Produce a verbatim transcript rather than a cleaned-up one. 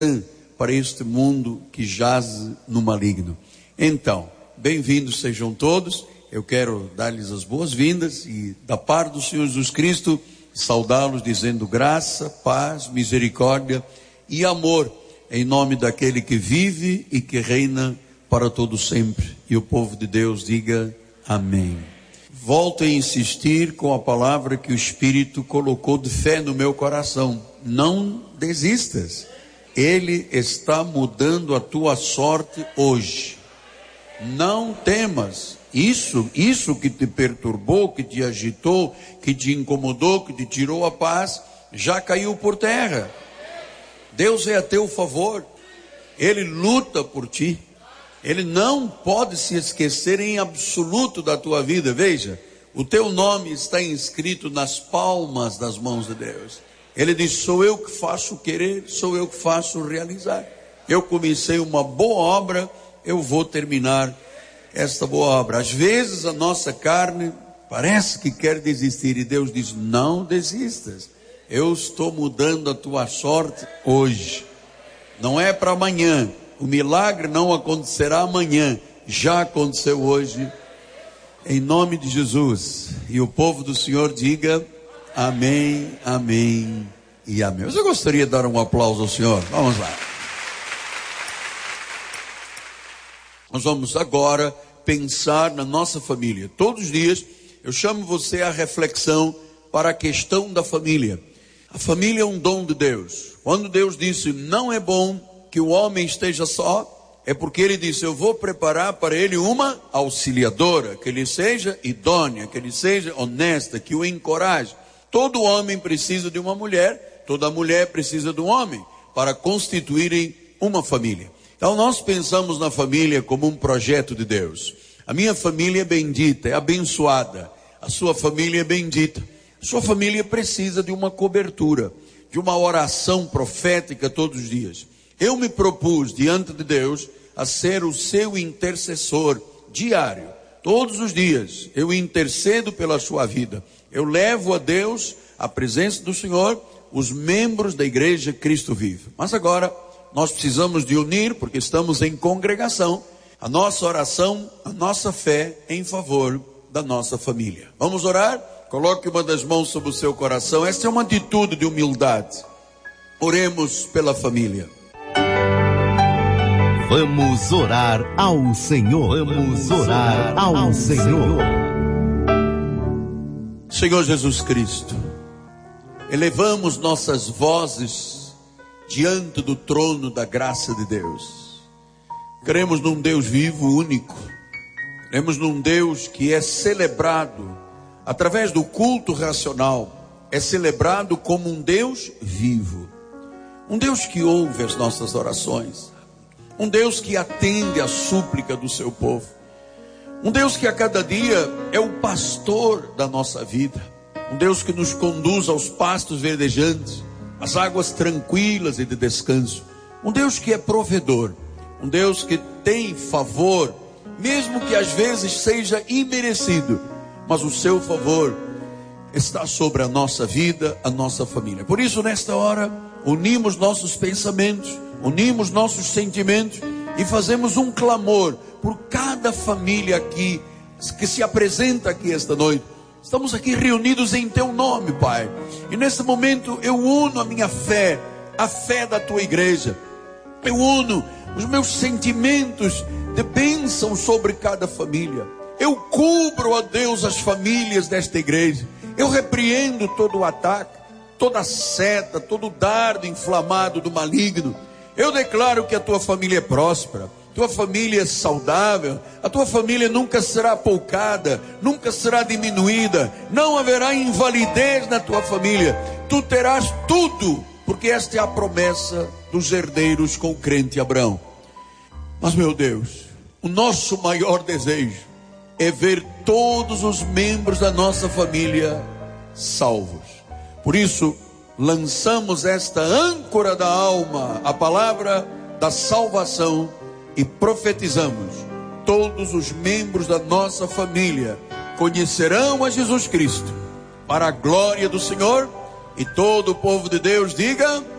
para este mundo que jaz no maligno. Então, bem-vindos sejam todos. Eu quero dar-lhes as boas-vindas e, da parte do Senhor Jesus Cristo, saudá-los dizendo graça, paz, misericórdia e amor em nome daquele que vive e que reina para todo sempre. E o povo de Deus diga amém. Volto a insistir com a palavra que o Espírito colocou de fé no meu coração. Não desistas. Ele está mudando a tua sorte hoje. Não temas. Isso, isso que te perturbou, que te agitou, que te incomodou, que te tirou a paz, já caiu por terra. Deus é a teu favor. Ele luta por ti. Ele não pode se esquecer em absoluto da tua vida. Veja, o teu nome está inscrito nas palmas das mãos de Deus. Ele diz, sou eu que faço querer, sou eu que faço realizar. Eu comecei uma boa obra, eu vou terminar esta boa obra. Às vezes a nossa carne parece que quer desistir e Deus diz, não desistas. Eu estou mudando a tua sorte hoje. Não é para amanhã. O milagre não acontecerá amanhã. Já aconteceu hoje. Em nome de Jesus. E o povo do Senhor diga amém, amém e amém. Mas eu gostaria de dar um aplauso ao Senhor. Vamos lá. Nós vamos agora pensar na nossa família. Todos os dias eu chamo você à reflexão para a questão da família. A família é um dom de Deus. Quando Deus disse, não é bom que o homem esteja só, é porque ele disse, eu vou preparar para ele uma auxiliadora, que ele seja idônea, que ele seja honesta, que o encoraje. Todo homem precisa de uma mulher, toda mulher precisa de um homem, para constituírem uma família. Então nós pensamos na família como um projeto de Deus. A minha família é bendita, é abençoada. A sua família é bendita. A sua família precisa de uma cobertura, de uma oração profética todos os dias. Eu me propus diante de Deus a ser o seu intercessor diário. Todos os dias eu intercedo pela sua vida. Eu levo a Deus, a presença do Senhor, os membros da igreja Cristo Vive. Mas agora nós precisamos de unir, porque estamos em congregação, a nossa oração, a nossa fé em favor da nossa família. Vamos orar? Coloque uma das mãos sobre o seu coração. Esta é uma atitude de humildade. Oremos pela família. Vamos orar ao Senhor. Vamos orar ao Senhor. Senhor Jesus Cristo, elevamos nossas vozes diante do trono da graça de Deus. Cremos num Deus vivo, único. Cremos num Deus que é celebrado através do culto racional. É celebrado como um Deus vivo. Um Deus que ouve as nossas orações. Um Deus que atende a súplica do seu povo. Um Deus que a cada dia é o pastor da nossa vida. Um Deus que nos conduz aos pastos verdejantes, às águas tranquilas e de descanso. Um Deus que é provedor. Um Deus que tem favor, mesmo que às vezes seja imerecido. Mas o seu favor está sobre a nossa vida, a nossa família. Por isso, nesta hora, unimos nossos pensamentos, unimos nossos sentimentos e fazemos um clamor por cada família aqui, que se apresenta aqui esta noite. Estamos aqui reunidos em teu nome, Pai. E nesse momento eu uno a minha fé, a fé da tua igreja. Eu uno os meus sentimentos de bênção sobre cada família. Eu cubro, ó Deus, as famílias desta igreja. Eu repreendo todo o ataque, toda seta, todo o dardo inflamado do maligno. Eu declaro que a tua família é próspera, tua família é saudável, a tua família nunca será poucada, nunca será diminuída, não haverá invalidez na tua família. Tu terás tudo, porque esta é a promessa dos herdeiros com o crente Abraão. Mas, meu Deus, o nosso maior desejo é ver todos os membros da nossa família salvos. Por isso, lançamos esta âncora da alma, a palavra da salvação, e profetizamos: todos os membros da nossa família conhecerão a Jesus Cristo, para a glória do Senhor. E todo o povo de Deus diga